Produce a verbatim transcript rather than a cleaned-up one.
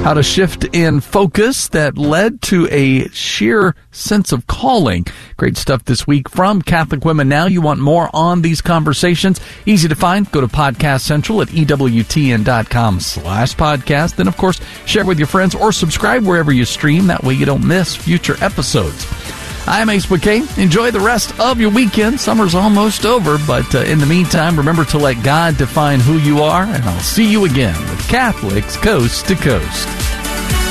how to shift in focus that led to a sheer sense of calling. Great stuff this week from Catholic Women Now. You want more on these conversations? Easy to find. Go to Podcast Central at E W T N dot com slash podcast. And, of course, share with your friends or subscribe wherever you stream. That way you don't miss future episodes. I'm Ace McKay. Enjoy the rest of your weekend. Summer's almost over, but uh, in the meantime, remember to let God define who you are, and I'll see you again with Catholics Coast to Coast.